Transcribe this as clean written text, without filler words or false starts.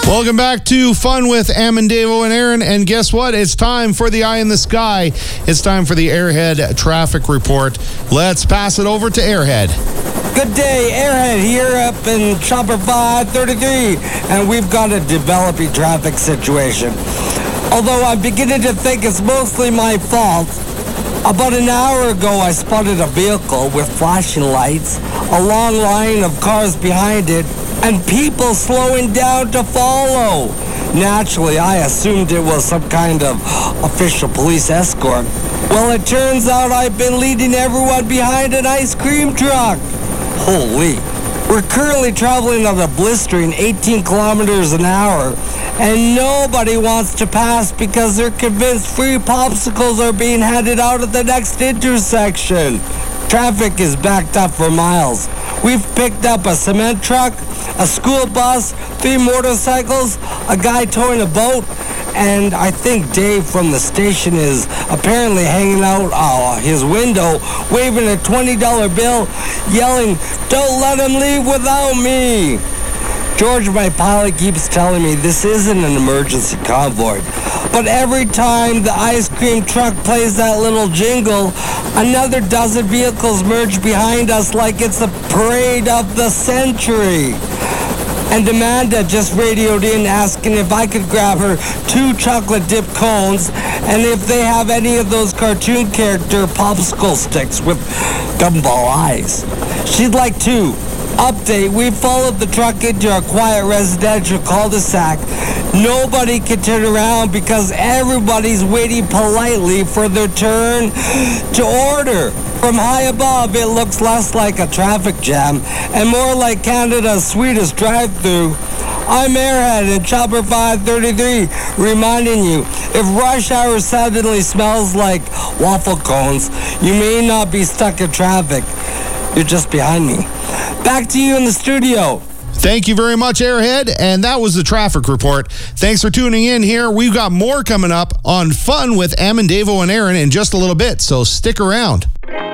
Welcome back to Fun with Amendevo and Aaron. And guess what? It's time for the Eye in the Sky. It's time for the Airhead Traffic Report. Let's pass it over to Airhead. Good day, Airhead here up in Chopper 533. And we've got a developing traffic situation. Although I'm beginning to think it's mostly my fault. About an hour ago, I spotted a vehicle with flashing lights, a long line of cars behind it, and people slowing down to follow. Naturally, I assumed it was some kind of official police escort. Well, it turns out I've been leading everyone behind an ice cream truck. Holy. We're currently traveling at a blistering 18 kilometers an hour, and nobody wants to pass because they're convinced free popsicles are being handed out at the next intersection. Traffic is backed up for miles. We've picked up a cement truck, a school bus, 3 motorcycles, a guy towing a boat, and I think Dave from the station is apparently hanging out his window, waving a $20 bill, yelling, "Don't let him leave without me." George, my pilot, keeps telling me this isn't an emergency convoy. But every time the ice cream truck plays that little jingle, another dozen vehicles merge behind us like it's the parade of the century. And Amanda just radioed in asking if I could grab her 2 chocolate dip cones and if they have any of those cartoon character popsicle sticks with gumball eyes. She'd like 2. Update, we followed the truck into a quiet residential cul-de-sac. Nobody can turn around because everybody's waiting politely for their turn to order. From high above, it looks less like a traffic jam and more like Canada's sweetest drive-thru. I'm Airhead in Chopper 533, reminding you, if rush hour suddenly smells like waffle cones, you may not be stuck in traffic. You're just behind me. Back to you in the studio. Thank you very much, Airhead. And that was the traffic report. Thanks for tuning in here. We've got more coming up on Fun with Amendevo and Aaron in just a little bit, so stick around.